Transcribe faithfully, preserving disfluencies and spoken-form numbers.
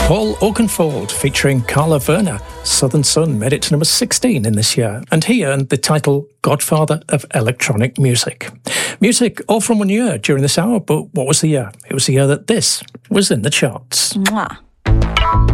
Paul Oakenfold featuring Carla Werner. Southern Sun made it to number sixteen in this year, and he earned the title Godfather of Electronic Music. Music all from one year during this hour, but what was the year? It was the year that this was in the charts. Mwah.